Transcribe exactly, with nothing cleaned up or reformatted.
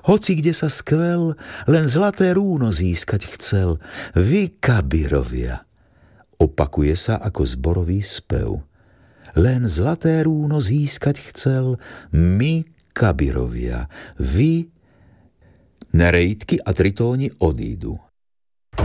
Hoci kde sa skvel, len zlaté rúno získať chcel. Vy, kabirovia. Opakuje sa ako zborový spev. Len zlaté rúno získať chcel, my, kabirovia. Vy. Nereidky a tritóni odídu.